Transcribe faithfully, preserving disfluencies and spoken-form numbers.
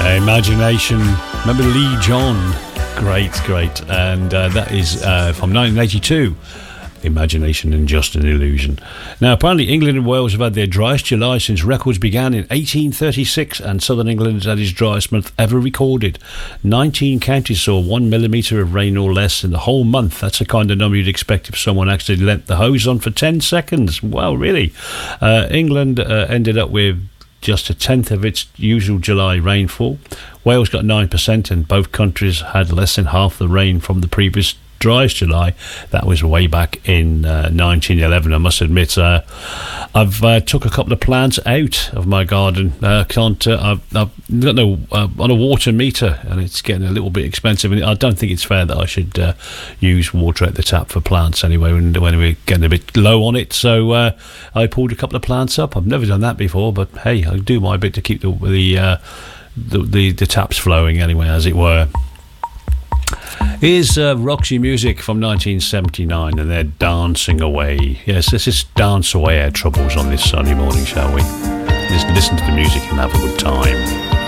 Imagination. Remember Lee John? Great, great. And uh, that is uh, from nineteen eighty-two. Imagination and Just an Illusion. Now, apparently England and Wales have had their driest July since records began in eighteen thirty-six, and southern England has had its driest month ever recorded. nineteen counties saw one millimetre of rain or less in the whole month. That's the kind of number you'd expect if someone actually lent the hose on for ten seconds. Wow, really? Uh, England uh, ended up with just a tenth of its usual July rainfall. Wales got nine percent, and both countries had less than half the rain from the previous driest July. That was way back in uh, nineteen eleven. I must admit, uh, I've uh, took a couple of plants out of my garden. Uh, can't uh, I've, I've got no uh, on a water meter, and it's getting a little bit expensive. And I don't think it's fair that I should uh, use water at the tap for plants anyway when, when we're getting a bit low on it. So uh, I pulled a couple of plants up. I've never done that before, but hey, I do my bit to keep the the uh, the, the, the taps flowing anyway, as it were. Here's uh, Roxy Music from nineteen seventy-nine, and they're Dancing Away. Yes, let's just dance away our troubles on this Sunday morning, shall we? Just listen to the music and have a good time.